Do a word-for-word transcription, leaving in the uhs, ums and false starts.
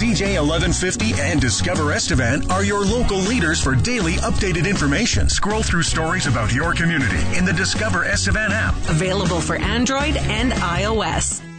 C J eleven fifty and Discover Estevan are your local leaders for daily updated information. Scroll through stories about your community in the Discover Estevan app. Available for Android and iOS.